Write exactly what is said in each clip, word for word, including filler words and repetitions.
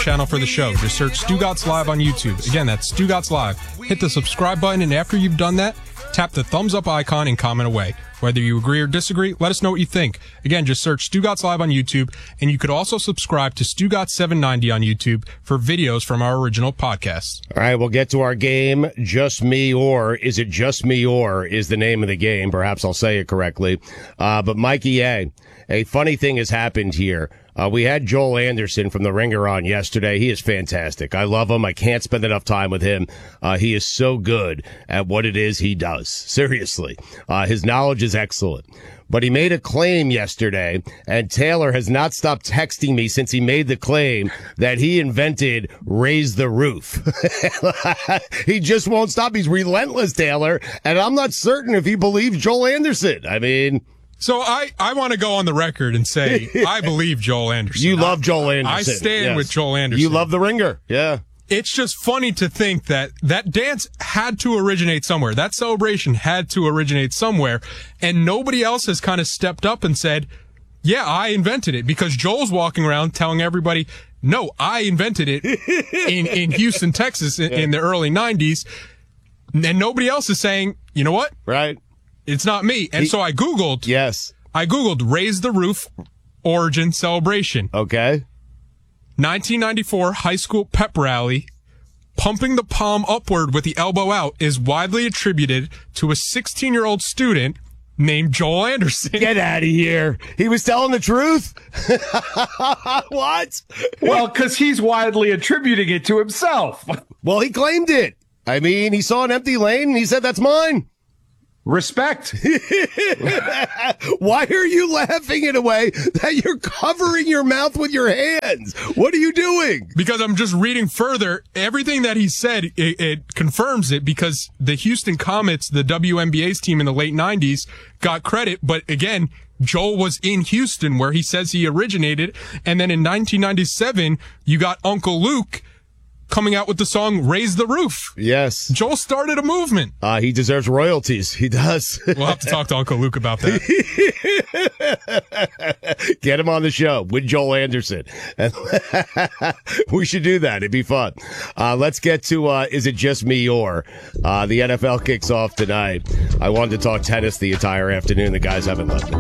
channel for the show. Just search Stugotz Live on YouTube. Again, that's Stugotz Live. Hit the subscribe button, and after you've done that, tap the thumbs up icon and comment away. Whether you agree or disagree, let us know what you think. Again, just search Stugotz Live on YouTube, and you could also subscribe to Stugotz seven ninety on YouTube for videos from our original podcasts. All right, we'll get to our game, Just Me Or. Is it Just Me Or is the name of the game. Perhaps I'll say it correctly. Uh, but Mikey A., a funny thing has happened here. Uh, we had Joel Anderson from The Ringer on yesterday. He is fantastic. I love him. I can't spend enough time with him. Uh, he is so good at what it is he does. Seriously. Uh, his knowledge is excellent. But he made a claim yesterday, and Taylor has not stopped texting me since he made the claim that he invented Raise the Roof. He just won't stop. He's relentless, Taylor. And I'm not certain if he believes Joel Anderson. I mean... So I, I want to go on the record and say I believe Joel Anderson. You love Joel Anderson. I stand yes. with Joel Anderson. You love The Ringer. Yeah. It's just funny to think that that dance had to originate somewhere. That celebration had to originate somewhere. And nobody else has kind of stepped up and said, yeah, I invented it. Because Joel's walking around telling everybody, no, I invented it in, in Houston, Texas in, yeah. in the early nineties. And nobody else is saying, you know what? Right. It's not me. And he, so I Googled. Yes. I Googled Raise the Roof origin celebration. Okay. nineteen ninety-four high school pep rally. Pumping the palm upward with the elbow out is widely attributed to a sixteen-year-old student named Joel Anderson. Get out of here. He was telling the truth? What? Well, because he's widely attributing it to himself. Well, he claimed it. I mean, he saw an empty lane and he said, that's mine. Respect. Why are you laughing in a way that you're covering your mouth with your hands? What are you doing? Because I'm just reading further. Everything that he said, it, it confirms it, because the Houston Comets, the W N B A's team in the late nineties, got credit. But again, Joel was in Houston where he says he originated. And then in nineteen ninety-seven, you got Uncle Luke coming out with the song Raise the Roof. Yes. Joel started a movement. Uh, he deserves royalties. He does. We'll have to talk to Uncle Luke about that. Get him on the show with Joel Anderson. We should do that. It'd be fun. Uh, let's get to, uh, Is It Just Me Or? Uh, the N F L kicks off tonight. I wanted to talk tennis the entire afternoon. The guys haven't left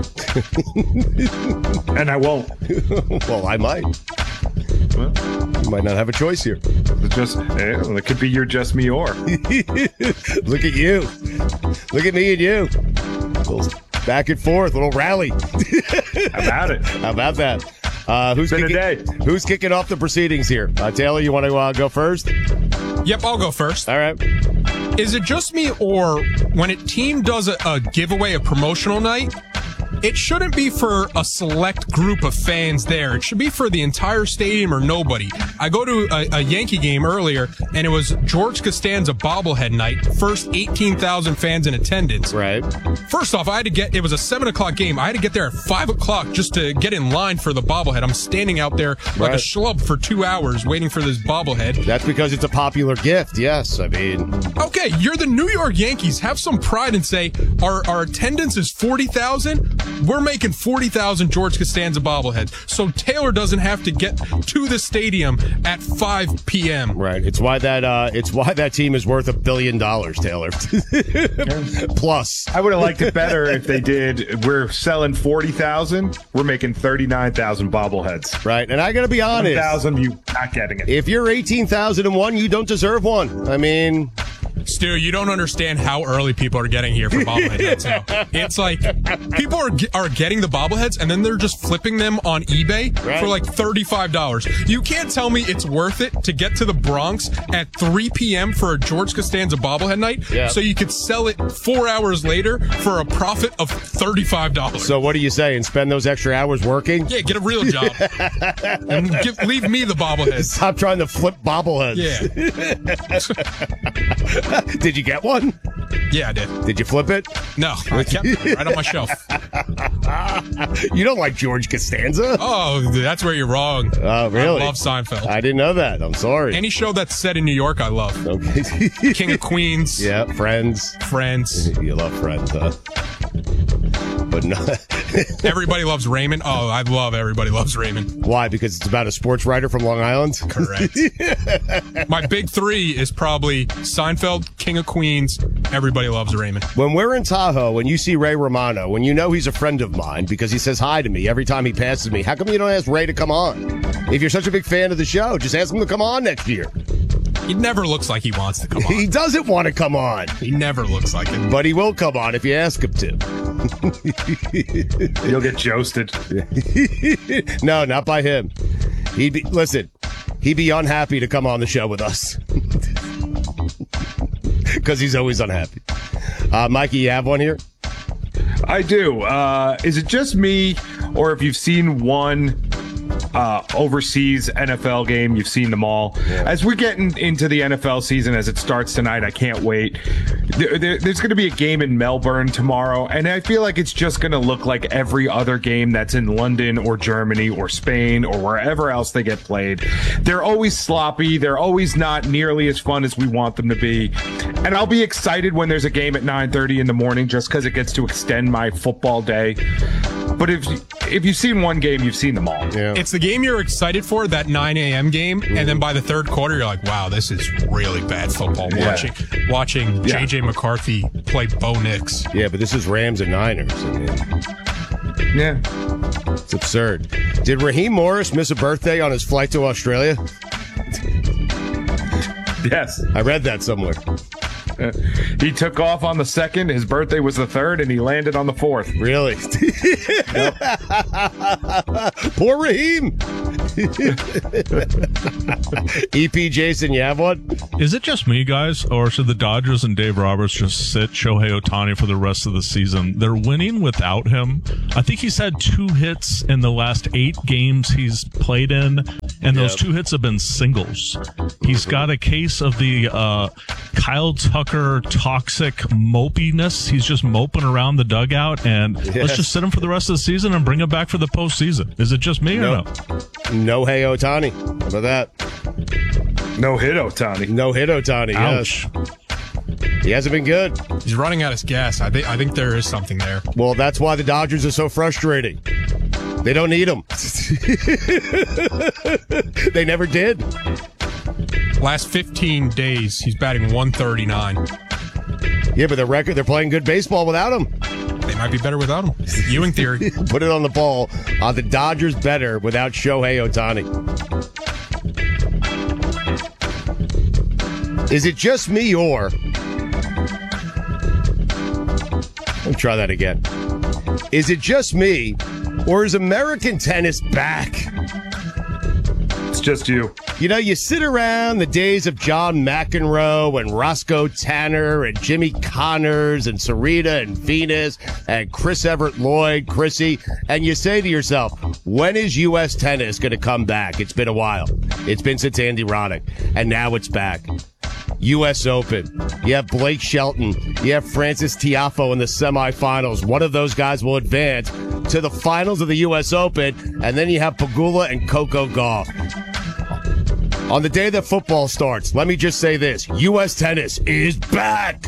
me. And I won't. Well, I might. Well, you might not have a choice here. Just uh, it could be your Just Me Or. Look at you. Look at me and you. Little back and forth, little rally. How about it? How about that? Uh, who's Been kicking, a day. Who's kicking off the proceedings here? Uh, Taylor, you want to uh, go first? Yep, I'll go first. All right. Is it just me, or when a team does a, a giveaway, a promotional night, it shouldn't be for a select group of fans there. It should be for the entire stadium or nobody. I go to a, a Yankee game earlier, and it was George Costanza bobblehead night. First eighteen thousand fans in attendance. Right. First off, I had to get, it was a seven o'clock game. I had to get there at five o'clock just to get in line for the bobblehead. I'm standing out there like right. a schlub for two hours waiting for this bobblehead. That's because it's a popular gift, yes. I mean... Okay, you're the New York Yankees. Have some pride and say, our, our attendance is forty thousand. We're making forty thousand George Costanza bobbleheads. So Taylor doesn't have to get to the stadium at five p.m. Right. It's why that uh, it's why that team is worth a billion dollars, Taylor. Plus. I would have liked it better if they did, we're selling forty thousand, we're making thirty-nine thousand bobbleheads. Right. And I got to be honest. one thousand, you not getting it. If you're eighteen thousand one, you don't deserve one. I mean... Stu, you don't understand how early people are getting here for bobbleheads now. It's like people are are getting the bobbleheads and then they're just flipping them on eBay right. for like thirty-five dollars. You can't tell me it's worth it to get to the Bronx at three p.m. for a George Costanza bobblehead night yeah. so you could sell it four hours later for a profit of thirty-five dollars. So what are you saying? Spend those extra hours working? Yeah, get a real job. And give, leave me the bobbleheads. Stop trying to flip bobbleheads. Yeah. Did you get one? Yeah, I did. Did you flip it? No, I kept it right on my shelf. You don't like George Costanza? Oh, that's where you're wrong. Oh, really? I love Seinfeld. I didn't know that. I'm sorry. Any show that's set in New York, I love. Okay. King of Queens. Yeah, Friends. Friends. You love Friends, huh? But no, Everybody Loves Raymond. Oh, I love Everybody Loves Raymond. Why? Because it's about a sports writer from Long Island? Correct. My big three is probably Seinfeld, King of Queens, Everybody Loves Raymond. When we're in Tahoe, when you see Ray Romano, when you know he's a friend of mine because he says hi to me every time he passes me, how come you don't ask Ray to come on? If you're such a big fan of the show, just ask him to come on next year. He never looks like he wants to come on. He doesn't want to come on. He never looks like it. But he will come on if you ask him to. You'll get jousted. No, not by him. He'd be, listen, he'd be unhappy to come on the show with us. Because he's always unhappy. Uh, Mikey, you have one here? I do. Uh, is it just me, or if you've seen one uh, overseas N F L game, you've seen them all? Yeah. As we're getting into the N F L season, as it starts tonight, I can't wait. There, there, there's going to be a game in Melbourne tomorrow, and I feel like it's just going to look like every other game that's in London or Germany or Spain or wherever else they get played. They're always sloppy. They're always not nearly as fun as we want them to be. And I'll be excited when there's a game at nine thirty in the morning just because it gets to extend my football day. But if if you've seen one game, you've seen them all. Yeah. It's the game you're excited for, that nine a.m. game, mm-hmm. and then by the third quarter, you're like, wow, this is really bad football. Yeah. Watching watching Yeah. J J McCarthy play Bo Nix. Yeah, but this is Rams and Niners. I mean, Yeah. it's absurd. Did Raheem Morris miss a birthday on his flight to Australia? Yes. I read that somewhere. Uh, he took off on the second. His birthday was the third, and he landed on the fourth. Really? Poor Raheem. E P, Jason, you have one? Is it just me, guys, or should the Dodgers and Dave Roberts just sit Shohei Ohtani for the rest of the season? They're winning without him. I think he's had two hits in the last eight games he's played in, and those Yep. two hits have been singles. He's got a case of the uh, Kyle Tucker toxic mopiness. He's just moping around the dugout, and Yes. let's just sit him for the rest of the season and bring him back for the postseason. Is it just me or No. no? No Hey Ohtani. How about that? No hit, Ohtani. No hit Ohtani, Ouch. yes. He hasn't been good. He's running out of gas. I think I think there is something there. Well, that's why the Dodgers are so frustrating. They don't need him. They never did. Last fifteen days, he's batting one thirty-nine. Yeah, but the record, they're playing good baseball without him. They might be better without him. Ewing theory. Put it on the ball. Are the Dodgers better without Shohei Ohtani? Is it just me, or... Let me try that again. Is it just me, or is American tennis back? It's just you. You know, you sit around the days of John McEnroe and Roscoe Tanner and Jimmy Connors and Sarita and Venus and Chris Everett Lloyd, Chrissy, and you say to yourself, when is U S tennis going to come back? It's been a while. It's been since Andy Roddick, and now it's back. U S Open. You have Blake Shelton. You have Francis Tiafoe in the semifinals. One of those guys will advance to the finals of the U S Open, and then you have Pegula and Coco Gauff. On the day that football starts, let me just say this. U S tennis is back.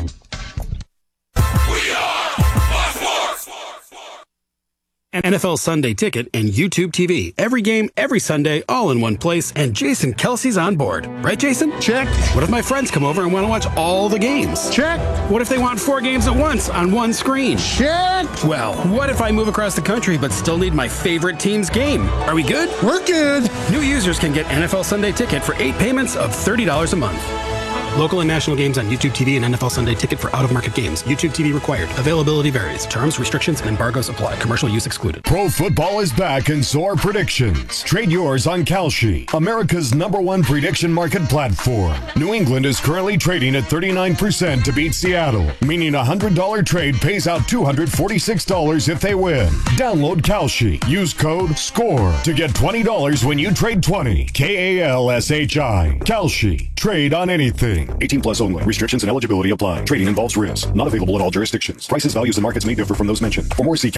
N F L Sunday Ticket and YouTube T V. Every game, every Sunday, all in one place, and Jason Kelsey's on board. Right, Jason? Check. What if my friends come over and want to watch all the games? Check. What if they want four games at once on one screen? Check. Well, what if I move across the country but still need my favorite team's game? Are we good? We're good. New users can get N F L Sunday Ticket for eight payments of thirty dollars a month. Local and national games on YouTube T V and N F L Sunday Ticket for out-of-market games. YouTube T V required. Availability varies. Terms, restrictions, and embargoes apply. Commercial use excluded. Pro football is back and so are predictions. Trade yours on Kalshi, America's number one prediction market platform. New England is currently trading at thirty-nine percent to beat Seattle, meaning a one hundred dollars trade pays out two hundred forty-six dollars if they win. Download Kalshi. Use code SCORE to get twenty dollars when you trade twenty. K A L S H I. Kalshi. Trade on anything. eighteen plus only. Restrictions and eligibility apply. Trading involves risk. Not available in all jurisdictions. Prices, values, and markets may differ from those mentioned. For more, see.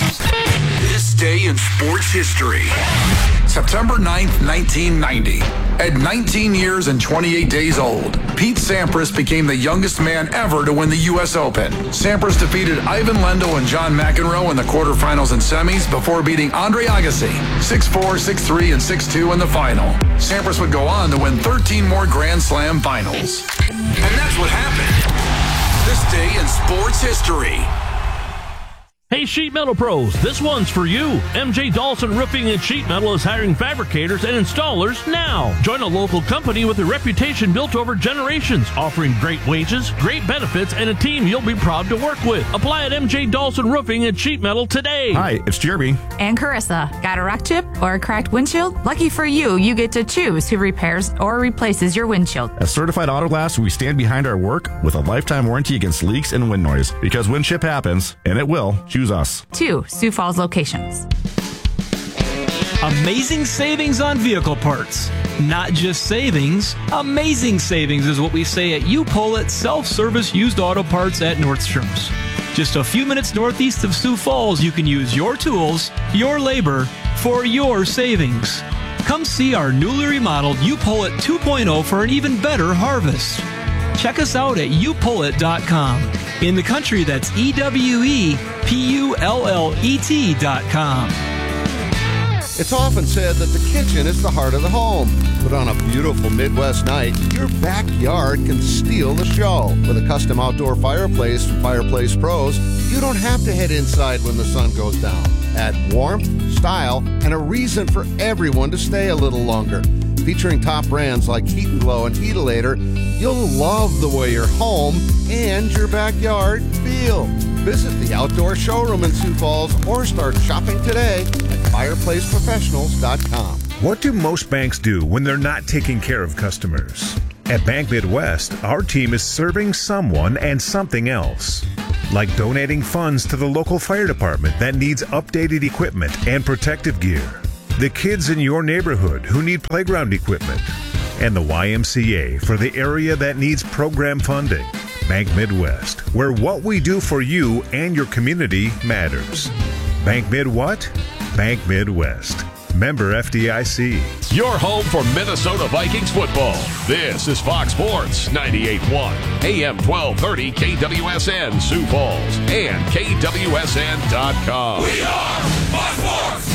This day in sports history. September ninth, nineteen ninety. At nineteen years and twenty-eight days old, Pete Sampras became the youngest man ever to win the U S Open. Sampras defeated Ivan Lendl and John McEnroe in the quarterfinals and semis before beating Andre Agassi six four, six three, and six two in the final. Sampras would go on to win thirteen more Grand Slam finals. And that's what happened this day in sports history. Hey, Sheet Metal Pros, this one's for you. M J Dawson Roofing and Sheet Metal is hiring fabricators and installers now. Join a local company with a reputation built over generations, offering great wages, great benefits, and a team you'll be proud to work with. Apply at M J Dawson Roofing and Sheet Metal today. Hi, it's Jeremy. And Carissa. Got a rock chip or a cracked windshield? Lucky for you, you get to choose who repairs or replaces your windshield. At Certified Auto Glass, we stand behind our work with a lifetime warranty against leaks and wind noise. Because when chip happens, and it will, choose us. Two Sioux Falls locations. Amazing savings on vehicle parts. Not just savings, amazing savings is what we say at U-Pull Self-Service Used Auto Parts at Nordstrom's. Just a few minutes northeast of Sioux Falls, you can use your tools, your labor, for your savings. Come see our newly remodeled U-Pull two point oh for an even better harvest. Check us out at U Pull It dot com. In the country, that's E W E P U L L E T dot com. It's often said that the kitchen is the heart of the home. But on a beautiful Midwest night, your backyard can steal the show. With a custom outdoor fireplace from Fireplace Pros, you don't have to head inside when the sun goes down. Add warmth, style, and a reason for everyone to stay a little longer. Featuring top brands like Heat and Glow and Heatalator, you'll love the way your home and your backyard feel. Visit the outdoor showroom in Sioux Falls or start shopping today at fireplace professionals dot com. What do most banks do when they're not taking care of customers? At Bank Midwest, our team is serving someone and something else. Like donating funds to the local fire department that needs updated equipment and protective gear. The kids in your neighborhood who need playground equipment. And the Y M C A for the area that needs program funding. Bank Midwest, where what we do for you and your community matters. Bank Mid what? Bank Midwest. Member F D I C. Your home for Minnesota Vikings football. This is Fox Sports ninety-eight point one, A M twelve thirty K W S N Sioux Falls and K W S N dot com. We are Fox Sports.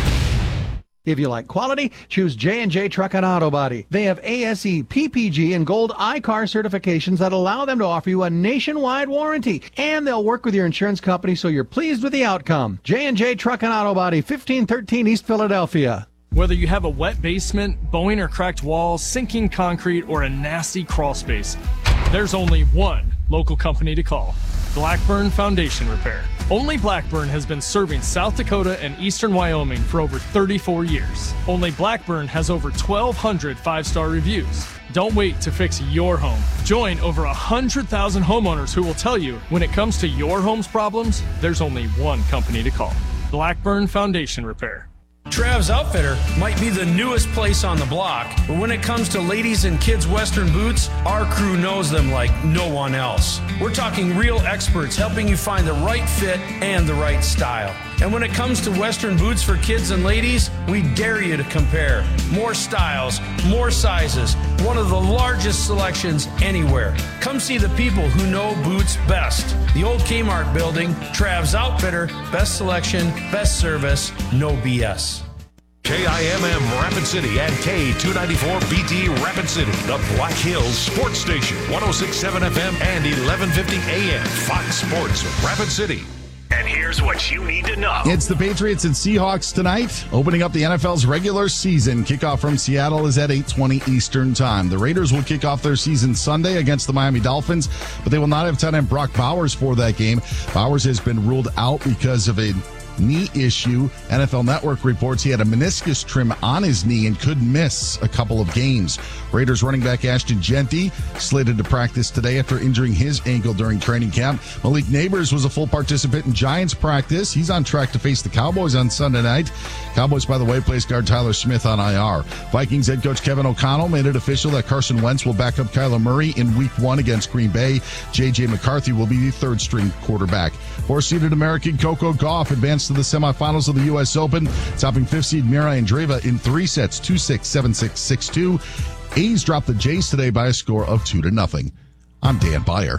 If you like quality, choose J and J Truck and Auto Body. They have A S E, P P G, and Gold I C A R certifications that allow them to offer you a nationwide warranty. And they'll work with your insurance company so you're pleased with the outcome. J and J Truck and Auto Body, fifteen thirteen East Philadelphia. Whether you have a wet basement, bowing or cracked walls, sinking concrete, or a nasty crawl space, there's only one local company to call. Blackburn Foundation Repair. Only Blackburn has been serving South Dakota and eastern Wyoming for over thirty-four years. Only Blackburn has over twelve hundred five-star reviews. Don't wait to fix your home. Join over one hundred thousand homeowners who will tell you when it comes to your home's problems, there's only one company to call. Blackburn Foundation Repair. Trav's Outfitter might be the newest place on the block, but when it comes to ladies and kids' Western boots, our crew knows them like no one else. We're talking real experts helping you find the right fit and the right style. And when it comes to Western boots for kids and ladies, we dare you to compare. More styles, more sizes, one of the largest selections anywhere. Come see the people who know boots best. The old Kmart building, Trav's Outfitter, best selection, best service, no B S. K I M M Rapid City and K two ninety-four B T Rapid City, the Black Hills Sports Station, one oh six point seven F M and eleven fifty A M. Fox Sports Rapid City. And here's what you need to know. It's the Patriots and Seahawks tonight, opening up the N F L's regular season. Kickoff from Seattle is at eight twenty Eastern Time. The Raiders will kick off their season Sunday against the Miami Dolphins, but they will not have tight end Brock Bowers for that game. Bowers has been ruled out because of a knee issue. N F L Network reports he had a meniscus trim on his knee and could miss a couple of games. Raiders running back Ashton Jeanty slated to practice today after injuring his ankle during training camp. Malik Neighbors was a full participant in Giants practice. He's on track to face the Cowboys on Sunday night. Cowboys, by the way, placed guard Tyler Smith on I R. Vikings head coach Kevin O'Connell made it official that Carson Wentz will back up Kyler Murray in week one against Green Bay. J J McCarthy will be the third string quarterback. Four-seeded American Coco Gauff advanced advanced to the semifinals of the U S Open, topping fifth seed Mira Andreeva in three sets, two six, seven six, six two. A's dropped the Jays today by a score of two to nothing. I'm Dan Beyer.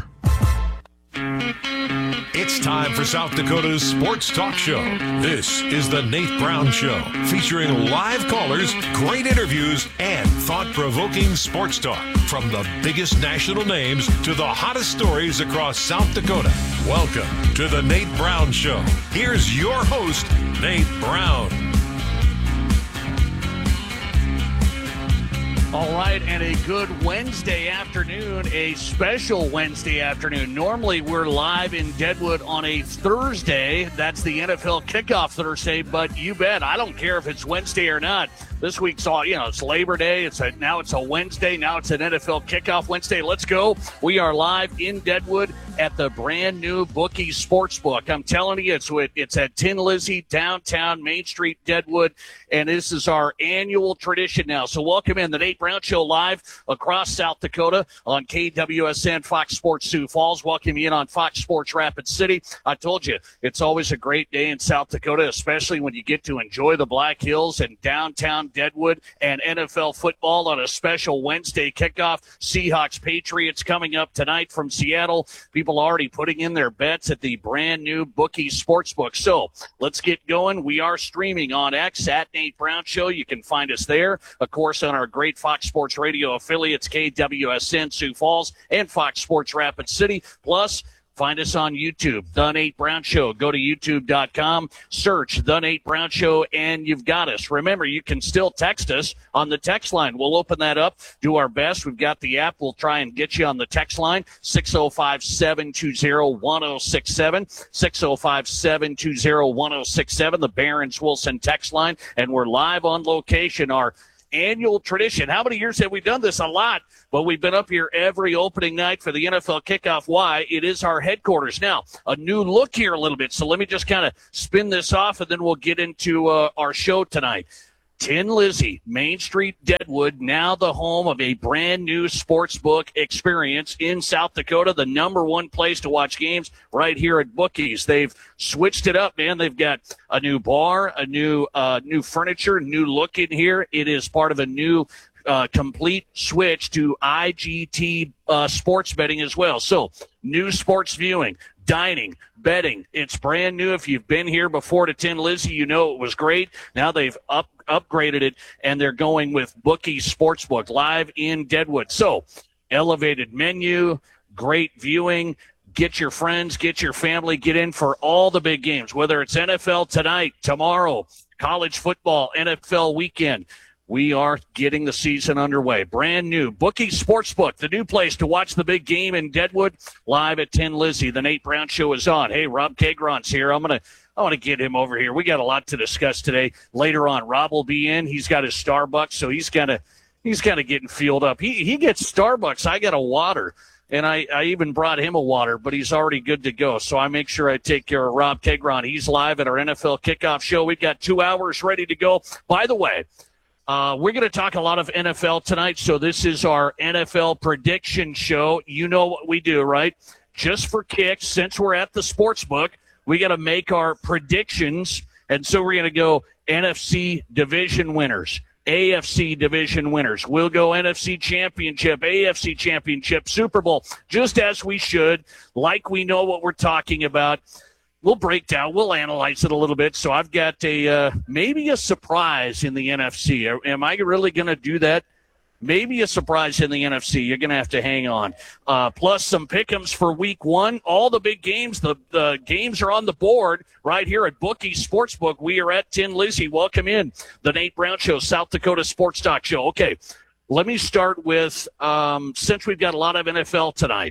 It's time for South Dakota's Sports Talk Show. This is the Nate Brown Show, featuring live callers, great interviews, and thought-provoking sports talk. From the biggest national names to the hottest stories across South Dakota. Welcome to the Nate Brown Show. Here's your host, Nate Brown. All right, and a good Wednesday afternoon, a special Wednesday afternoon. Normally, we're live in Deadwood on a Thursday. That's the N F L kickoff Thursday, but you bet, I don't care if it's Wednesday or not. This week's all, you know, it's Labor Day. It's a, now it's a Wednesday. Now it's an N F L kickoff Wednesday. Let's go. We are live in Deadwood at the brand new Bookie Sportsbook. I'm telling you, it's it's at Tin Lizzie, downtown Main Street, Deadwood, and this is our annual tradition now. So welcome in the Nate Brown Show live across South Dakota on K W S N, Fox Sports Sioux Falls. Welcome you in on Fox Sports Rapid City. I told you, it's always a great day in South Dakota, especially when you get to enjoy the Black Hills and downtown Deadwood and N F L football on a special Wednesday kickoff. Seahawks Patriots coming up tonight from Seattle. People already putting in their bets at the brand new Bookie Sportsbook. So let's get going. We are streaming on X at Nate Brown Show. You can find us there. Of course, on our great Fox Sports Radio affiliates, K W S N Sioux Falls and Fox Sports Rapid City. Plus, find us on YouTube, The Nate Brown Show. Go to youtube dot com, search The Nate Brown Show, and you've got us. Remember, you can still text us on the text line. We'll open that up, do our best. We've got the app. We'll try and get you on the text line, six oh five, seven two zero, one oh six seven, six oh five, seven two zero, one oh six seven, the Barron's Wilson text line. And we're live on location, our annual tradition. How many years have we done this? A lot. But we've been up here every opening night for the N F L kickoff. Why? It is our headquarters. Now, a new look here a little bit. So let me just kind of spin this off, and then we'll get into uh, our show tonight. Tin Lizzie, Main Street, Deadwood, now the home of a brand new sports book experience in South Dakota, the number one place to watch games right here at Bookies. They've switched it up, man. They've got a new bar, a new uh, new furniture, new look in here. It is part of a new Uh, complete switch to I G T uh, sports betting as well. So new sports viewing, dining, betting. It's brand new. If you've been here before to Tin Lizzie, you know it was great. Now they've up upgraded it, and they're going with Bookie Sportsbook live in Deadwood. So elevated menu, great viewing. Get your friends, get your family, get in for all the big games, whether it's N F L tonight, tomorrow, college football, N F L weekend. We are getting the season underway. Brand new Bookie Sportsbook, the new place to watch the big game in Deadwood, live at Tin Lizzie. The Nate Brown Show is on. Hey, Rob Kegron's here. I'm gonna, I want to get him over here. We got a lot to discuss today. Later on, Rob will be in. He's got his Starbucks, so he's kind of, he's kind of getting fueled up. He he gets Starbucks. I got a water, and I I even brought him a water, but he's already good to go. So I make sure I take care of Rob Kegron. He's live at our N F L kickoff show. We've got two hours ready to go. By the way. Uh, we're going to talk a lot of N F L tonight, so this is our N F L prediction show. You know what we do, right? Just for kicks, since we're at the sports book, we got to make our predictions, and so we're going to go N F C division winners, A F C division winners. We'll go N F C championship, A F C championship, Super Bowl, just as we should, like we know what we're talking about. We'll break down, we'll analyze it a little bit. So I've got a uh, maybe a surprise in the N F C. Am I really going to do that? Maybe a surprise in the N F C. You're going to have to hang on. Uh, plus some pick'ems for week one. All the big games, the, the games are on the board right here at Bookie Sportsbook. We are at Tin Lizzie. Welcome in the Nate Brown Show, South Dakota Sports Talk Show. Okay, let me start with, um, since we've got a lot of N F L tonight,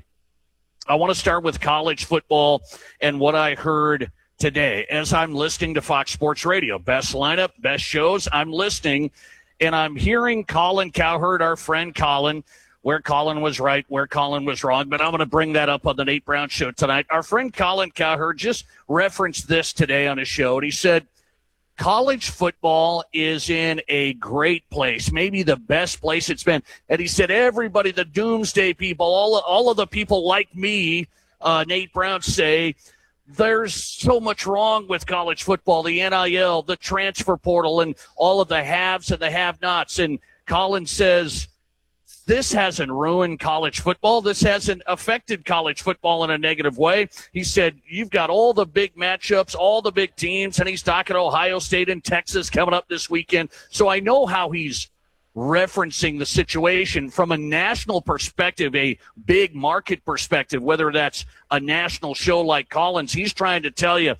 I want to start with college football and what I heard today as I'm listening to Fox Sports Radio. Best lineup, best shows. I'm listening, and I'm hearing Colin Cowherd, our friend Colin, where Colin was right, where Colin was wrong. But I'm going to bring that up on the Nate Brown Show tonight. Our friend Colin Cowherd just referenced this today on his show, and he said, college football is in a great place, maybe the best place it's been. And he said, everybody, the doomsday people, all, all of the people like me, uh, Nate Brown, say there's so much wrong with college football, the N I L, the transfer portal, and all of the haves and the have-nots. And Colin says, this hasn't ruined college football. This hasn't affected college football in a negative way. He said, you've got all the big matchups, all the big teams, and he's talking Ohio State and Texas coming up this weekend. So I know how he's referencing the situation from a national perspective, a big market perspective, whether that's a national show like Collins. He's trying to tell you,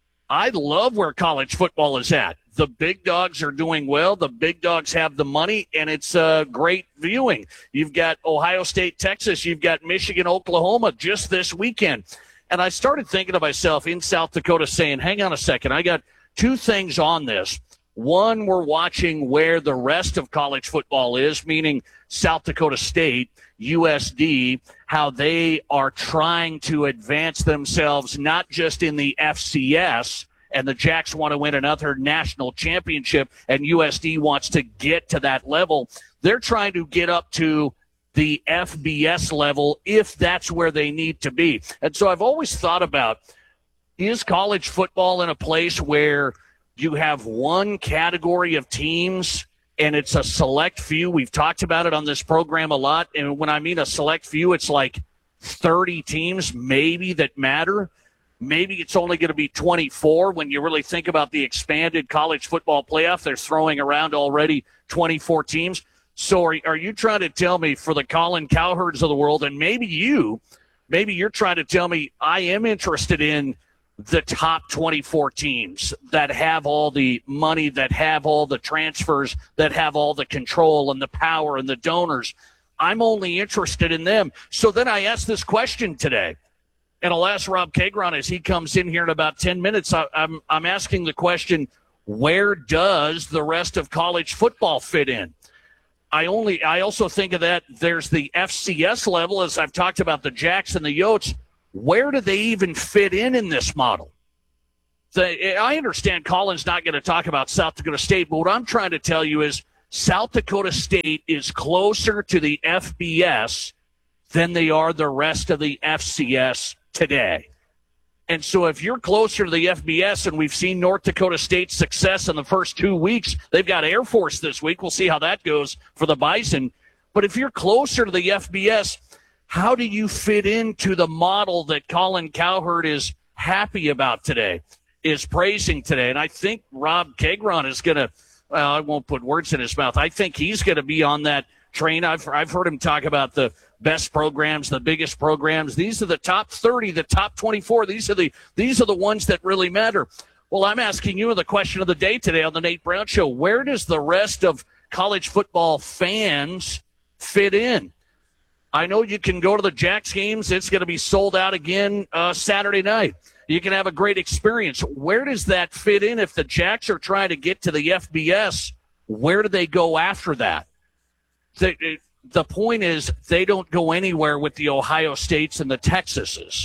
I love where college football is at. The big dogs are doing well. The big dogs have the money, and it's uh, great viewing. You've got Ohio State, Texas. You've got Michigan, Oklahoma just this weekend. And I started thinking to myself in South Dakota saying, hang on a second, I got two things on this. One, we're watching where the rest of college football is, meaning South Dakota State, U S D, how they are trying to advance themselves, not just in the F C S, and the Jacks want to win another national championship, and U S D wants to get to that level. They're trying to get up to the F B S level if that's where they need to be. And so I've always thought about, is college football in a place where you have one category of teams and it's a select few? We've talked about it on this program a lot. And when I mean a select few, it's like thirty teams maybe that matter. Maybe it's only going to be twenty-four when you really think about the expanded college football playoff. They're throwing around already twenty-four teams. So are, are you trying to tell me, for the Colin Cowherds of the world, and maybe you, maybe you're trying to tell me I am interested in the top twenty-four teams that have all the money, that have all the transfers, that have all the control and the power and the donors. I'm only interested in them. So then I asked this question today, and I'll ask Rob Kagron as he comes in here in about ten minutes. I, I'm, I'm asking the question, where does the rest of college football fit in? I only, I also think of that there's the F C S level, as I've talked about the Jacks and the Yotes. Where do they even fit in in this model? The, I understand Colin's not going to talk about South Dakota State, but what I'm trying to tell you is South Dakota State is closer to the F B S than they are the rest of the F C S today. And so if you're closer to the F B S, and we've seen North Dakota State's success in the first two weeks, they've got Air Force this week. We'll see how that goes for the Bison. But if you're closer to the F B S, how do you fit into the model that Colin Cowherd is happy about today, is praising today? And I think Rob Kagron is going to, well, I won't put words in his mouth. I think he's going to be on that train. I've, I've heard him talk about the best programs, the biggest programs. These are the top thirty, the top twenty-four. These are the, these are the ones that really matter. Well, I'm asking you the question of the day today on the Nate Brown Show. Where does the rest of college football fans fit in? I know you can go to the Jacks games. It's going to be sold out again uh, Saturday night. You can have a great experience. Where does that fit in? If the Jacks are trying to get to the F B S, where do they go after that? The, the point is, they don't go anywhere with the Ohio States and the Texases.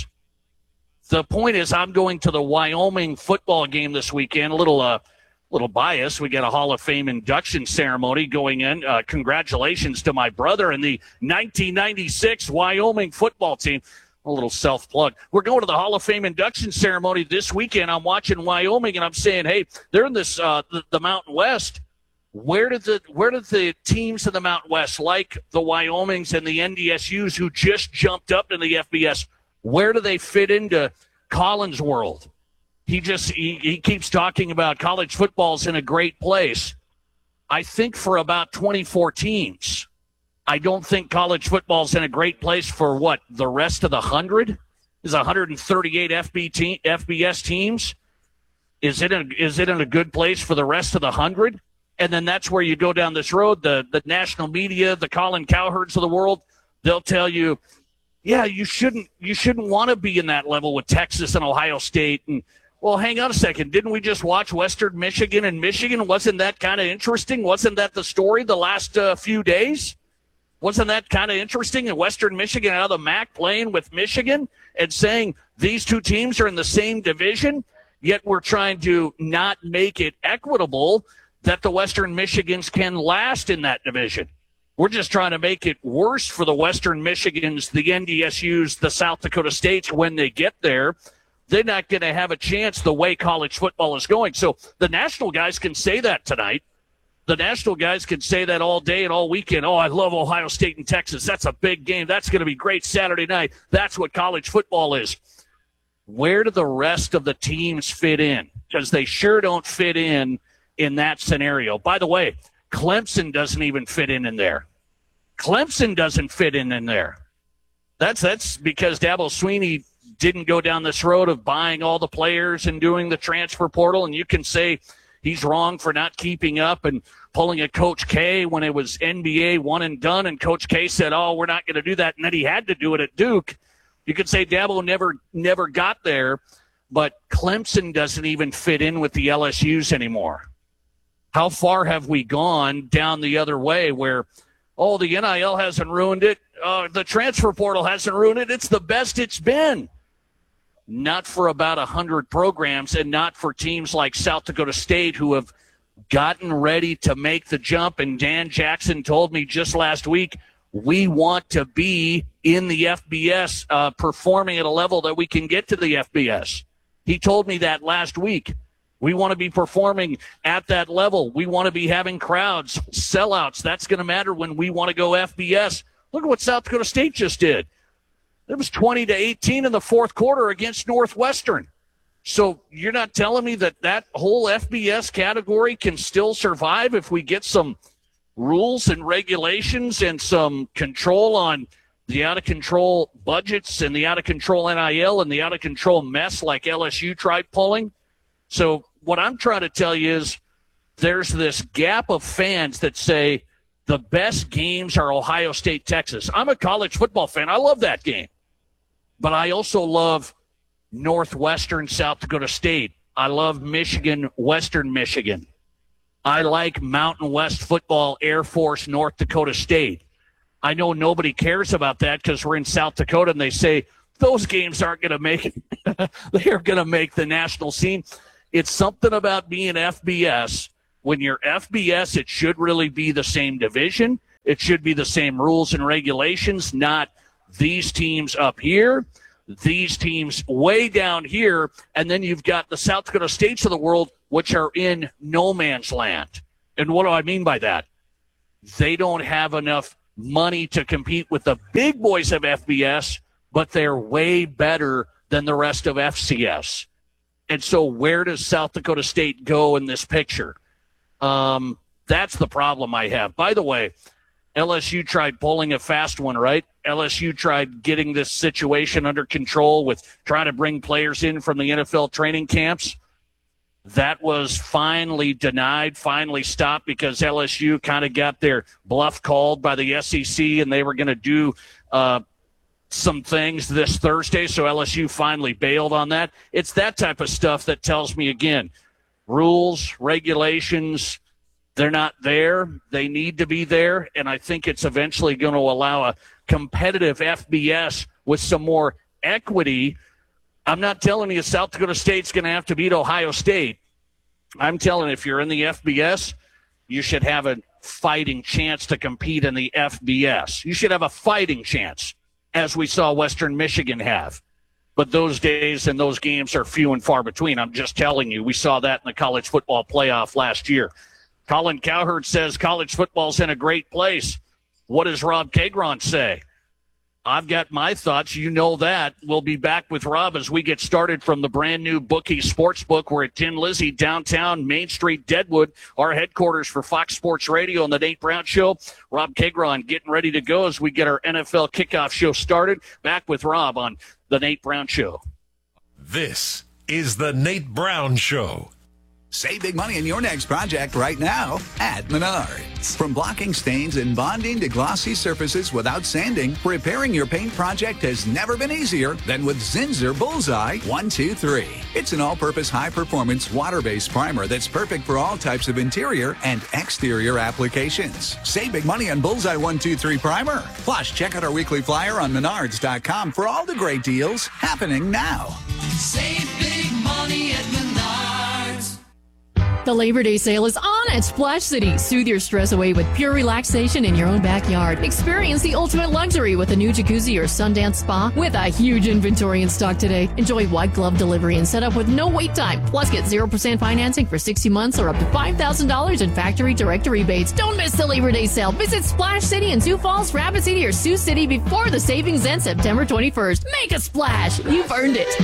The point is, I'm going to the Wyoming football game this weekend. A little uh, little bias. We got a Hall of Fame induction ceremony going in. Uh, congratulations to my brother and the nineteen ninety-six Wyoming football team. A little self-plug. We're going to the Hall of Fame induction ceremony this weekend. I'm watching Wyoming, and I'm saying, hey, they're in this uh, the, the Mountain West. Where did the where did the teams in the Mountain West, like the Wyomings and the N D S Us who just jumped up in the F B S, where do they fit into Colin's world? He just he, he keeps talking about college football's in a great place. I think for about twenty-four teams. I don't think college football's in a great place for what, the rest of the hundred? Is one hundred thirty-eight F B T, F B S teams? Is it in, is it in a good place for the rest of the hundred? And then that's where you go down this road. The the national media, the Colin Cowherds of the world, they'll tell you, yeah, you shouldn't you shouldn't want to be in that level with Texas and Ohio State. And well, hang on a second. Didn't we just watch Western Michigan and Michigan? Wasn't that kind of interesting? Wasn't that the story the last uh, few days? Wasn't that kind of interesting in Western Michigan, out of the M A C playing with Michigan and saying these two teams are in the same division, yet we're trying to not make it equitable that the Western Michigans can last in that division. We're just trying to make it worse for the Western Michigans, the N D S Us, the South Dakota States when they get there. they're not going to have a chance the way college football is going. So the national guys can say that tonight. The national guys can say that all day and all weekend. Oh, I love Ohio State and Texas. That's a big game. That's going to be great Saturday night. That's what college football is. Where do the rest of the teams fit in? Because they sure don't fit in in that scenario. By the way, Clemson doesn't even fit in in there. Clemson doesn't fit in in there. That's that's because Dabo Swinney didn't go down this road of buying all the players and doing the transfer portal, and you can say he's wrong for not keeping up and pulling a Coach K when it was N B A one and done, and Coach K said, oh, we're not going to do that, and then he had to do it at Duke. You could say Dabo never never got there, but Clemson doesn't even fit in with the L S Us anymore. How far have we gone down the other way where, oh, the N I L hasn't ruined it, uh, the transfer portal hasn't ruined it, it's the best it's been. Not for about one hundred programs and not for teams like South Dakota State who have gotten ready to make the jump. And Dan Jackson told me just last week, we want to be in the F B S, uh, performing at a level that we can get to the F B S. He told me that last week. We want to be performing at that level. We want to be having crowds, sellouts. That's going to matter when we want to go F B S. Look at what South Dakota State just did. It was twenty to eighteen in the fourth quarter against Northwestern. So you're not telling me that that whole F B S category can still survive if we get some rules and regulations and some control on the out-of-control budgets and the out-of-control N I L and the out-of-control mess like L S U tried pulling? So what I'm trying to tell you is there's this gap of fans that say the best games are Ohio State, Texas. I'm a college football fan. I love that game. But I also love Northwestern, South Dakota State. I love Michigan, Western Michigan. I like Mountain West football, Air Force, North Dakota State. I know nobody cares about that because we're in South Dakota and they say those games aren't going to make it. They are going to make the national scene. It's something about being F B S. When you're F B S, it should really be the same division. It should be the same rules and regulations, not these teams up here, these teams way down here, and then you've got the South Dakota States of the world, which are in no man's land. And what do I mean by that? They don't have enough money to compete with the big boys of F B S, but they're way better than the rest of F C S. And so where does South Dakota State go in this picture? Um, that's the problem I have. By the way, L S U tried pulling a fast one, right? L S U tried getting this situation under control with trying to bring players in from the N F L training camps. That was finally denied, finally stopped because L S U kind of got their bluff called by the S E C and they were going to do uh, some things this Thursday. So L S U finally bailed on that. It's that type of stuff that tells me, again, rules, regulations, they're not there. They need to be there. And I think it's eventually going to allow a competitive F B S with some more equity. I'm not telling you South Dakota State's going to have to beat Ohio State. I'm telling you, if you're in the F B S, you should have a fighting chance to compete in the F B S. You should have a fighting chance, as we saw Western Michigan have. But those days and those games are few and far between. I'm just telling you, we saw that in the college football playoff last year. Colin Cowherd says college football's in a great place. What does Rob Kagron say? I've got my thoughts. You know that. We'll be back with Rob as we get started from the brand new Bookie Sportsbook. We're at Tin Lizzie, downtown Main Street, Deadwood, our headquarters for Fox Sports Radio and the Nate Brown Show. Rob Kagron getting ready to go as we get our N F L kickoff show started. Back with Rob on the Nate Brown Show. This is the Nate Brown Show. Save big money on your next project right now at Menards. From blocking stains and bonding to glossy surfaces without sanding, repairing your paint project has never been easier than with Zinsser Bullseye one two three. It's an all-purpose, high-performance, water-based primer that's perfect for all types of interior and exterior applications. Save big money on Bullseye one two three Primer. Plus, check out our weekly flyer on Menards dot com for all the great deals happening now. Save big money at Menards. The Labor Day sale is on fun at Splash City. Soothe your stress away with pure relaxation in your own backyard. Experience the ultimate luxury with a new jacuzzi or Sundance spa with a huge inventory in stock today. Enjoy white glove delivery and set up with no wait time. Plus, get zero percent financing for sixty months or up to five thousand dollars in factory direct rebates. Don't miss the Labor Day sale. Visit Splash City in Sioux Falls, Rapid City, or Sioux City before the savings ends September twenty-first. Make a splash. You've earned it.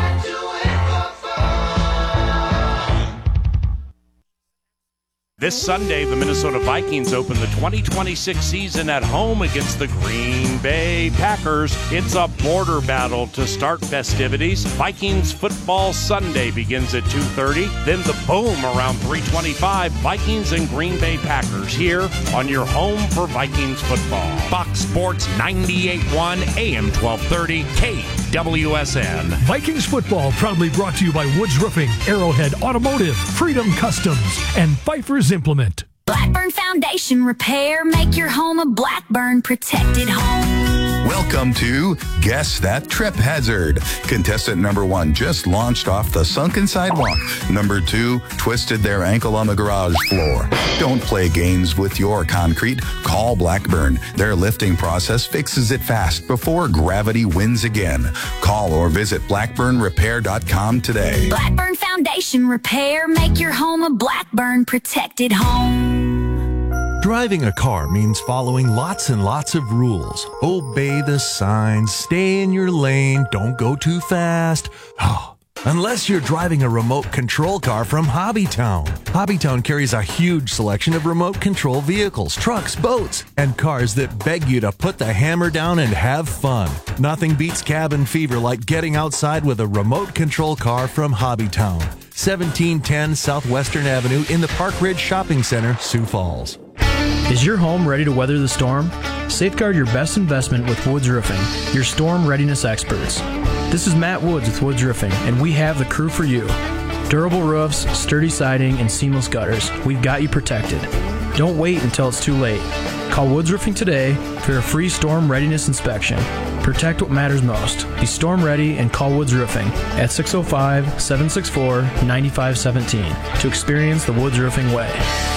This Sunday, the Minnesota Vikings open the twenty twenty-six season at home against the Green Bay Packers. It's a border battle to start festivities. Vikings Football Sunday begins at two thirty. Then the boom around three twenty-five. Vikings and Green Bay Packers here on your home for Vikings football. Fox Sports ninety-eight point one A M twelve thirty K W S N. Vikings football proudly brought to you by Woods Roofing, Arrowhead Automotive, Freedom Customs, and Pfeiffer's Implement. Blackburn Foundation Repair. Make your home a Blackburn protected home. Welcome to Guess That Trip Hazard. Contestant number one just launched off the sunken sidewalk. Number two twisted their ankle on the garage floor. Don't play games with your concrete. Call Blackburn. Their lifting process fixes it fast before gravity wins again. Call or visit blackburn repair dot com today. Blackburn Foundation Repair. Make your home a Blackburn protected home. Driving a car means following lots and lots of rules. Obey the signs, stay in your lane, don't go too fast. Unless you're driving a remote control car from Hobbytown. Hobbytown carries a huge selection of remote control vehicles, trucks, boats, and cars that beg you to put the hammer down and have fun. Nothing beats cabin fever like getting outside with a remote control car from Hobbytown. seventeen ten Southwestern Avenue in the Park Ridge Shopping Center, Sioux Falls. Is your home ready to weather the storm? Safeguard your best investment with Woods Roofing, your storm readiness experts. This is Matt Woods with Woods Roofing, and we have the crew for you. Durable roofs, sturdy siding, and seamless gutters. We've got you protected. Don't wait until it's too late. Call Woods Roofing today for a free storm readiness inspection. Protect what matters most. Be storm ready and call Woods Roofing at six oh five, seven six four, nine five one seven to experience the Woods Roofing way.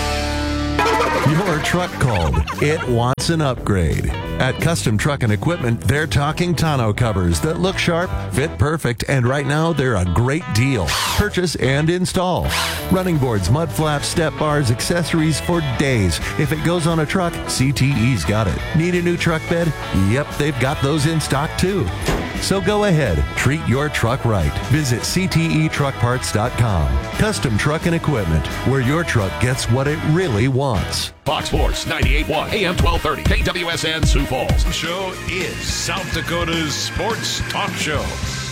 Your truck called. It wants an upgrade. At Custom Truck and Equipment, they're talking tonneau covers that look sharp, fit perfect, and right now they're a great deal. Purchase and install. Running boards, mud flaps, step bars, accessories for days. If it goes on a truck, C T E's got it. Need a new truck bed? Yep, they've got those in stock too. So go ahead, treat your truck right. Visit C T E truck parts dot com. Custom Truck and Equipment, where your truck gets what it really wants. Fox Sports ninety-eight point one A M twelve thirty K W S N Sioux Falls. The show is South Dakota's sports talk show.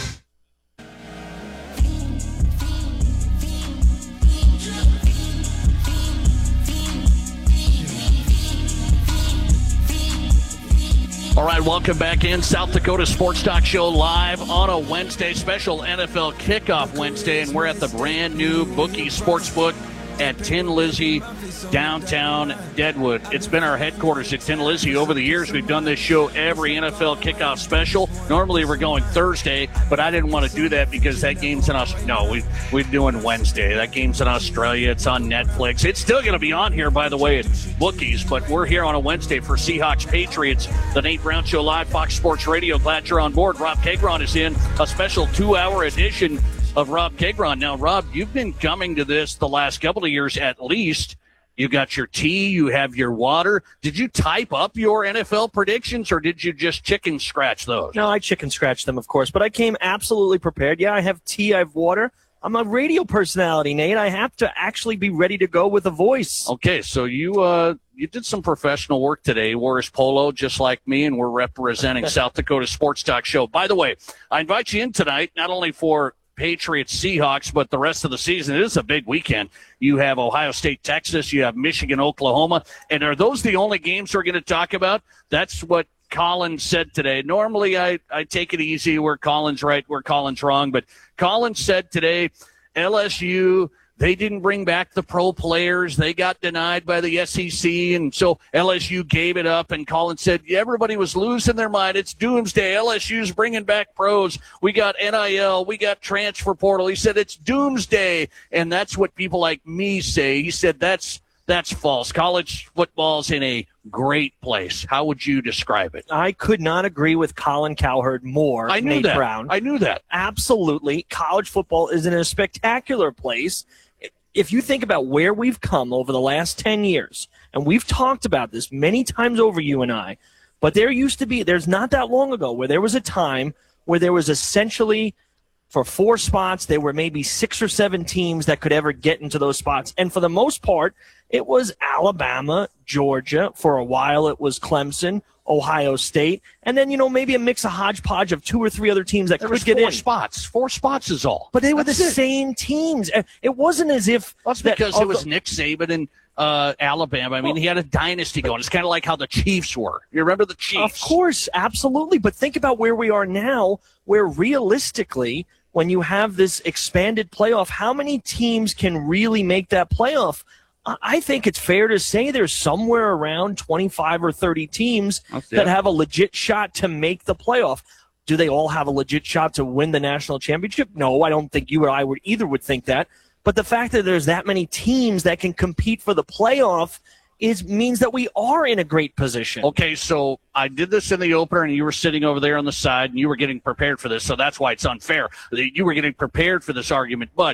All right, welcome back in. South Dakota Sports Talk Show live on a Wednesday, special N F L Kickoff Wednesday, and we're at the brand new Bookie Sportsbook at Tin Lizzy, downtown Deadwood. It's been our headquarters at Tin Lizzy over the years. We've done this show every N F L kickoff special. Normally we're going Thursday, but I didn't want to do that because that game's in Australia. No, we, we're doing Wednesday. That game's in Australia. It's on Netflix. It's still going to be on here, by the way, at Bookies, but we're here on a Wednesday for Seahawks Patriots. The Nate Brown Show live, Fox Sports Radio. Glad you're on board. Rob Kegron is in a special two-hour edition of Rob Kegron. Now, Rob, you've been coming to this the last couple of years at least. You got your tea, you have your water. Did you type up your N F L predictions, or did you just chicken scratch those? No, I chicken scratched them, of course, but I came absolutely prepared. Yeah, I have tea, I have water. I'm a radio personality, Nate. I have to actually be ready to go with a voice. Okay, so you uh, you did some professional work today. Wore his polo just like me, and we're representing South Dakota Sports Talk Show. By the way, I invite you in tonight, not only for Patriots, Seahawks, but the rest of the season. It is a big weekend. You have Ohio State, Texas. You have Michigan, Oklahoma. And are those the only games we're going to talk about? That's what Collins said today. Normally, I, I take it easy. Where Collins right, where Collins wrong. But Collins said today, L S U, they didn't bring back the pro players. They got denied by the S E C, and so L S U gave it up. And Collins said everybody was losing their mind. It's doomsday. L S U's bringing back pros. We got N I L. We got transfer portal. He said it's doomsday, and that's what people like me say. He said that's That's false. College football's in a great place. How would you describe it? I could not agree with Colin Cowherd more. I knew Nate that. Brown. I knew that. Absolutely. College football is in a spectacular place. If you think about where we've come over the last ten years, and we've talked about this many times over, you and I, but there used to be, there's not that long ago where there was a time where there was essentially, for four spots, there were maybe six or seven teams that could ever get into those spots. And for the most part, it was Alabama, Georgia. For a while, it was Clemson, Ohio State. And then, you know, maybe a mix of hodgepodge of two or three other teams that There could was get four in. spots. Four spots is all. But they were That's the it. same teams. It wasn't as if... That's that- because oh, it was Nick Saban and uh, Alabama. I mean, he had a dynasty going. It's kind of like how the Chiefs were. You remember the Chiefs? Of course, absolutely. But think about where we are now, where realistically, when you have this expanded playoff, how many teams can really make that playoff? I I think it's fair to say there's somewhere around twenty-five or thirty teams That's that it. have a legit shot to make the playoff. Do they all have a legit shot to win the national championship? No, I don't think you or I would either would think that. But the fact that there's that many teams that can compete for the playoff is means that we are in a great position. Okay, so I did this in the opener, and you were sitting over there on the side, and you were getting prepared for this, so that's why it's unfair. You were getting prepared for this argument. But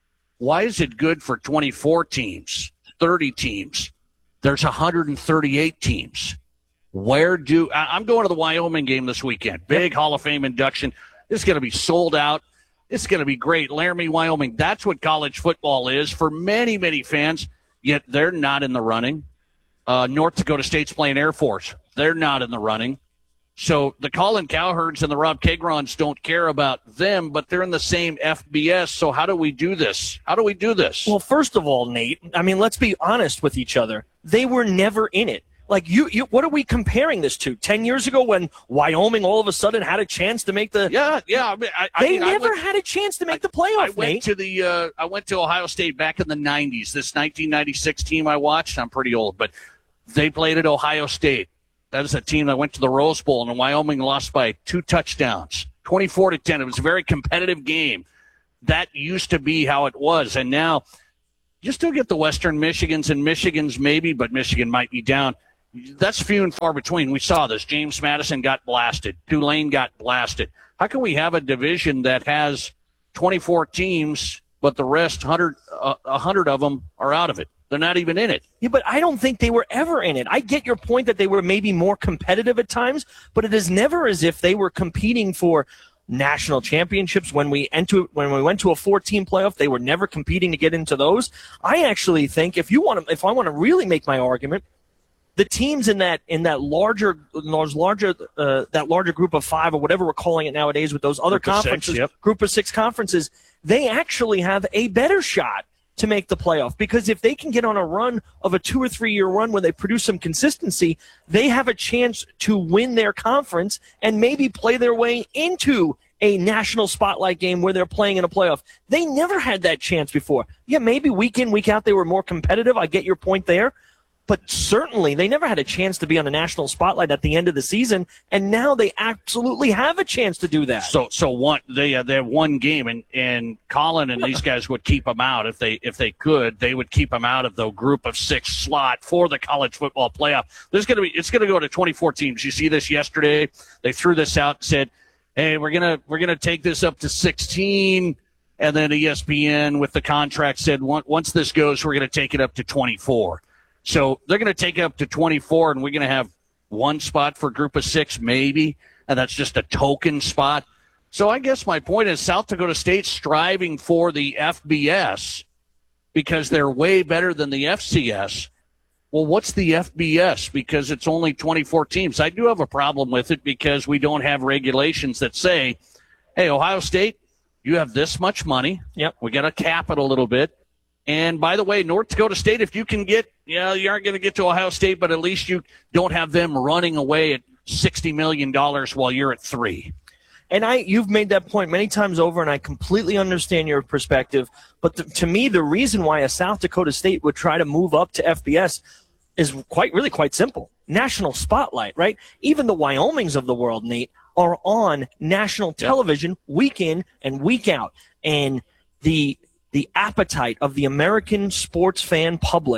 why is it good for twenty-four teams, thirty teams? There's one hundred thirty-eight teams. Where do I- I'm going to the Wyoming game this weekend. Big Hall of Fame induction. It's going to be sold out. It's going to be great. Laramie, Wyoming. That's what college football is for many, many fans, yet they're not in the running. Uh, North Dakota State's playing Air Force. They're not in the running. So the Colin Cowherds and the Rob Kagrons don't care about them, but they're in the same F B S. So how do we do this? How do we do this? Well, first of all, Nate, I mean, let's be honest with each other. They were never in it. Like, you, you, what are we comparing this to? Ten years ago when Wyoming all of a sudden had a chance to make the... Yeah, yeah. I mean, I, I they mean, I never went- had a chance to make the playoff, I went Nate. to the uh, I went to Ohio State back in the nineties. This nineteen ninety-six team I watched. I'm pretty old, but they played at Ohio State. That is a team that went to the Rose Bowl, and Wyoming lost by two touchdowns, twenty-four to ten. It was a very competitive game. That used to be how it was, and now you still get the Western Michigans and Michigans maybe, but Michigan might be down. That's few and far between. We saw this. James Madison got blasted. Tulane got blasted. How can we have a division that has twenty-four teams, but the rest, one hundred, uh, one hundred of them are out of it? They're not even in it. Yeah, but I don't think they were ever in it. I get your point that they were maybe more competitive at times, but it is never as if they were competing for national championships. When we enter, when we went to a four-team playoff, they were never competing to get into those. I actually think if you want to, if I want to really make my argument, the teams in that in that larger those larger uh, that larger group of five or whatever we're calling it nowadays with those other Group of six, conferences, yep. group of six conferences, they actually have a better shot to make the playoff, because if they can get on a run of a two or three year run where they produce some consistency, they have a chance to win their conference and maybe play their way into a national spotlight game where they're playing in a playoff. They never had that chance before. Yeah, maybe week in, week out, they were more competitive. I get your point there. But certainly they never had a chance to be on the national spotlight at the end of the season, and now they absolutely have a chance to do that. So, so one they uh, they have one game, and, and Colin and these guys would keep them out if they if they could. They would keep them out of the group of six slot for the college football playoff. There's going to be it's going to go to twenty-four teams. You see this yesterday? They threw this out and said, "Hey, we're gonna we're gonna take this up to sixteen." And then E S P N with the contract said, once this goes, we're going to take it up to twenty-four. So they're going to take it up to twenty-four, and we're going to have one spot for group of six, maybe, and that's just a token spot. So I guess my point is South Dakota State's striving for the F B S because they're way better than the F C S. Well, what's the F B S? Because it's only twenty-four teams. I do have a problem with it because we don't have regulations that say, hey, Ohio State, you have this much money. Yep. We got to cap it a little bit. And by the way, North Dakota State, if you can get, you know, you aren't going to get to Ohio State, but at least you don't have them running away at sixty million dollars while you're at three. And I, you've made that point many times over, and I completely understand your perspective. But the, to me, the reason why a South Dakota State would try to move up to F B S is quite, really quite simple. National spotlight, right? Even the Wyomings of the world, Nate, are on national television yep. week in and week out. And the the appetite of the American sports fan public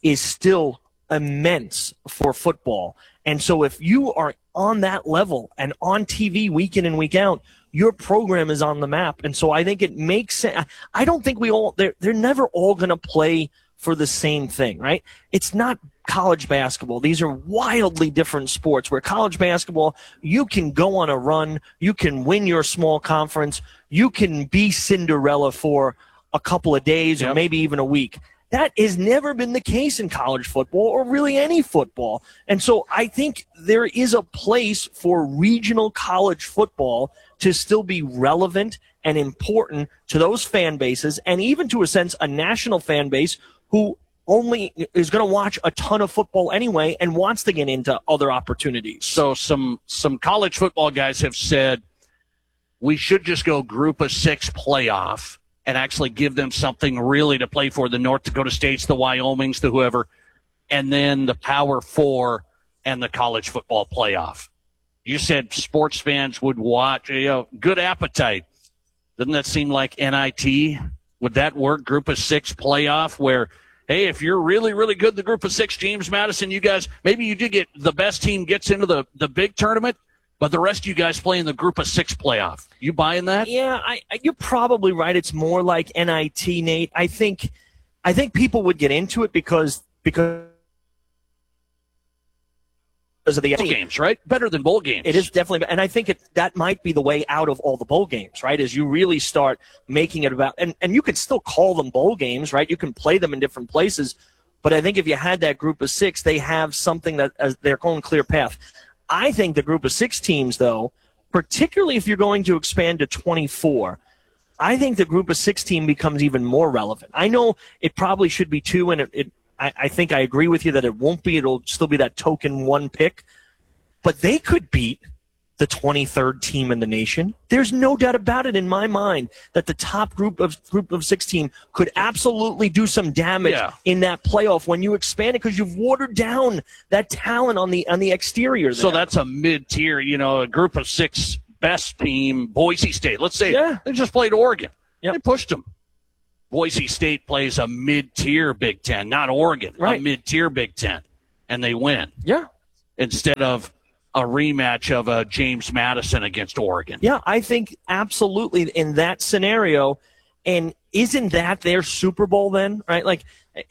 is still immense for football. And so if you are on that level and on T V week in and week out, your program is on the map. And so I think it makes sense. I don't think we all, they're, they're never all going to play for the same thing, right? It's not college basketball. These are wildly different sports where college basketball, you can go on a run, you can win your small conference, you can be Cinderella for a couple of days yep. or maybe even a week. That has never been the case in college football or really any football. And so I think there is a place for regional college football to still be relevant and important to those fan bases, and even to a sense a national fan base who only is going to watch a ton of football anyway and wants to get into other opportunities. So some some college football guys have said we should just go group of six playoff and actually give them something really to play for, the North Dakota States, the Wyomings, the whoever, and then the Power Four and the college football playoff. You said sports fans would watch, you know, good appetite. Doesn't that seem like N I T? Would that work, group of six playoff, where, hey, if you're really, really good, the group of six, James Madison, you guys, maybe you do get the best team gets into the, the big tournament, but the rest of you guys play in the group of six playoff. You buying that? Yeah, I, you're probably right. It's more like N I T, Nate. I think, I think people would get into it because because of the bowl games, right? Better than bowl games. It is definitely, and I think it, that might be the way out of all the bowl games, right? As you really start making it about, and and you can still call them bowl games, right? You can play them in different places, but I think if you had that group of six, they have something that as their own clear path. I think the group of six teams, though, particularly if you're going to expand to twenty-four, I think the group of six team becomes even more relevant. I know it probably should be two, and it, it I, I think I agree with you that it won't be. It'll still be that token one pick, but they could beat the twenty-third team in the nation. There's no doubt about it in my mind that the top group of group of six team could absolutely do some damage yeah. in that playoff when you expand it, because you've watered down that talent on the on the exterior there. So that's a mid-tier, you know, a group of six best team, Boise State. Let's say yeah. they just played Oregon. Yep. They pushed them. Boise State plays a mid-tier Big Ten, not Oregon, right. a mid-tier Big Ten, and they win. Yeah. Instead of a rematch of a James Madison against Oregon. Yeah, I think absolutely in that scenario. And isn't that their Super Bowl then, right? Like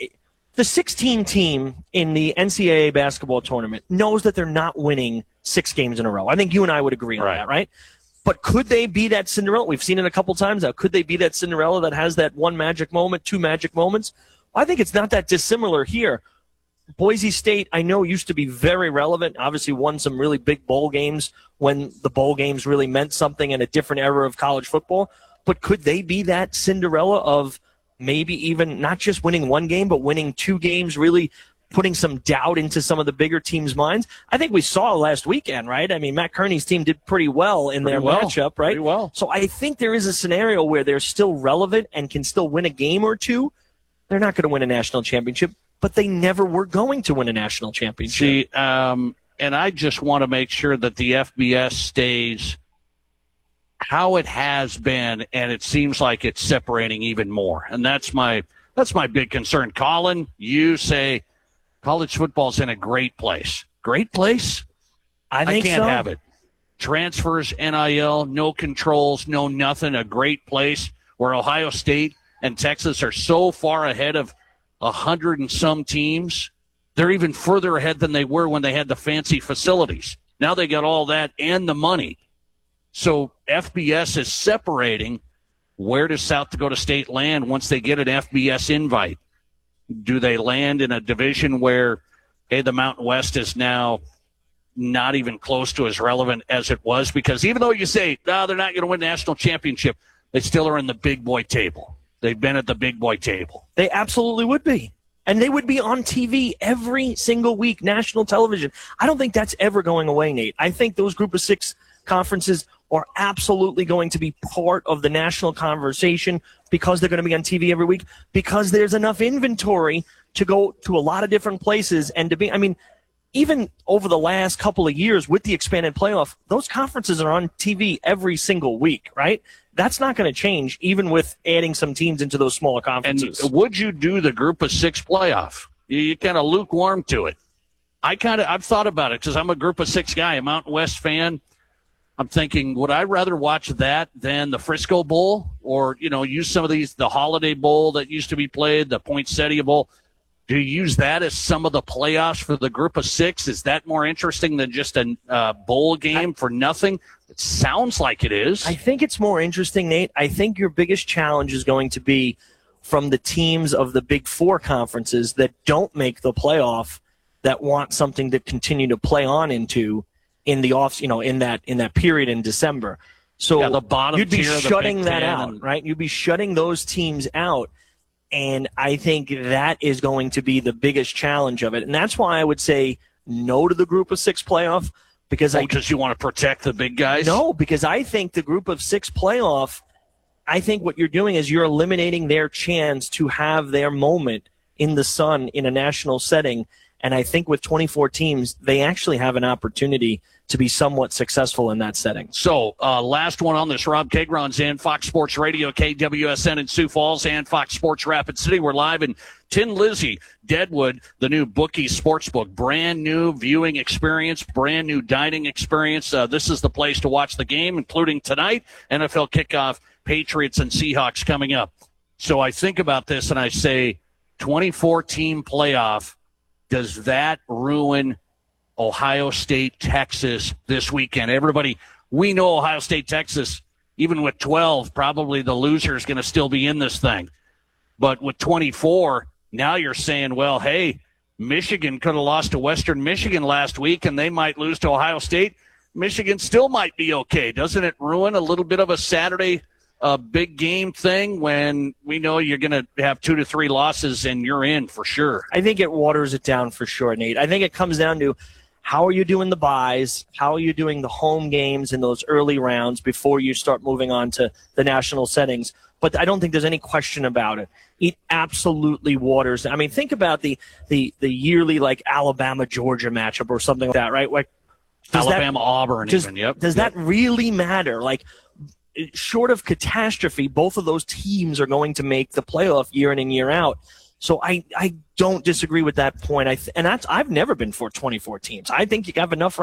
the sixteen team in the N C double A basketball tournament knows that they're not winning six games in a row. I think you and I would agree on right. that, right? But could they be that Cinderella? We've seen it a couple times now. Could they be that Cinderella that has that one magic moment, two magic moments? I think it's not that dissimilar here. Boise State, I know, used to be very relevant, obviously won some really big bowl games when the bowl games really meant something in a different era of college football. But could they be that Cinderella of maybe even not just winning one game, but winning two games, really putting some doubt into some of the bigger teams' minds? I think we saw last weekend, right? I mean, Matt Kearney's team did pretty well in pretty their well. matchup, right? Pretty well. So I think there is a scenario where they're still relevant and can still win a game or two. They're not going to win a national championship, but they never were going to win a national championship. See, um, and I just want to make sure that the F B S stays how it has been, and it seems like it's separating even more. And that's my that's my big concern. Colin, you say college football's in a great place. Great place? I think I can't so. have it. Transfers, N I L, no controls, no nothing. A great place where Ohio State and Texas are so far ahead of a hundred and some teams. They're even further ahead than they were when they had the fancy facilities. Now they got all that and the money. So F B S is separating. Where does South Dakota State land once they get an F B S invite? Do they land in a division where, hey, the Mountain West is now not even close to as relevant as it was? Because even though you say, no, they're not going to win the national championship, they still are in the big boy table. They've been at the big boy table. They absolutely would be. And they would be on T V every single week, national television. I don't think that's ever going away, Nate. I think those group of six conferences are absolutely going to be part of the national conversation because they're going to be on T V every week, because there's enough inventory to go to a lot of different places and to be, I mean, even over the last couple of years with the expanded playoff, those conferences are on T V every single week, right? That's not going to change, even with adding some teams into those smaller conferences. And would you do the group of six playoff? You, you kind of lukewarm to it. I kind of I've thought about it because I'm a Group of Six guy, a Mountain West fan. I'm thinking, would I rather watch that than the Frisco Bowl, or you know, use some of these the Holiday Bowl that used to be played, the Poinsettia Bowl? Do you use that as some of the playoffs for the Group of Six? Is that more interesting than just a uh, bowl game I, for nothing? It sounds like it is. I think it's more interesting, Nate. I think your biggest challenge is going to be from the teams of the Big Four conferences that don't make the playoff, that want something to continue to play on into in the off, you know, in that in that period in December. So yeah, the bottom you'd be tier shutting of the Big that Ten out, and... right? You'd be shutting those teams out. And I think that is going to be the biggest challenge of it. And that's why I would say no to the Group of Six playoff. Because oh, I just you want to protect the big guys? No, because I think the Group of Six playoff, I think what you're doing is you're eliminating their chance to have their moment in the sun in a national setting. And I think with twenty-four teams, they actually have an opportunity to be somewhat successful in that setting. So, uh, last one on this, Rob Kagron's in Fox Sports Radio, K W S N in Sioux Falls, and Fox Sports Rapid City. We're live in Tin Lizzie, Deadwood, the new Bookie Sportsbook. Brand new viewing experience, brand new dining experience. Uh, this is the place to watch the game, including tonight, N F L kickoff, Patriots and Seahawks coming up. So I think about this and I say twenty-four team playoff. Does that ruin Ohio State, Texas this weekend? Everybody, we know Ohio State, Texas, even with twelve, probably the loser is going to still be in this thing. But with twenty-four, now you're saying, well, hey, Michigan could have lost to Western Michigan last week, and they might lose to Ohio State. Michigan still might be okay. Doesn't it ruin a little bit of a Saturday uh, big game thing when we know you're going to have two to three losses and you're in for sure? I think it waters it down for sure, Nate. I think it comes down to how are you doing the buys? How are you doing the home games in those early rounds before you start moving on to the national settings? But I don't think there's any question about it. It absolutely waters. I mean, think about the the the yearly like Alabama Georgia matchup or something like that, right? Like Alabama that, Auburn, does, even. Yep. Does yep. that really matter? Like, short of catastrophe, both of those teams are going to make the playoff year in and year out. So I, I don't disagree with that point. I th- and that's I've never been for twenty-four teams. I think you have enough